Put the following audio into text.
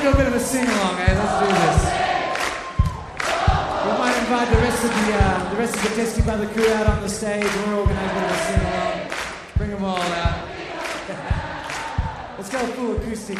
do a bit of a sing-along, eh? Let's do this. We might invite the rest of the Teskey Brother crew out on the stage, and we're all going to have a bit of a sing-along. Bring them all out. Let's go full acoustic.